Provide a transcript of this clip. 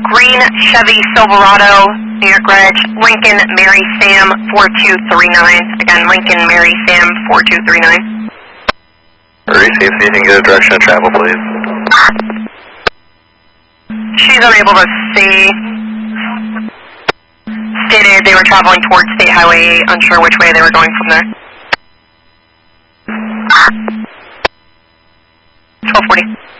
green Chevy Silverado, New York Reg, Lincoln Mary Sam 4239. Again, Lincoln Mary Sam 4239. Receive, so you can get a direction of travel, please. She's unable to see. Stated they were traveling towards State Highway 8, unsure which way they were going from there. 1240.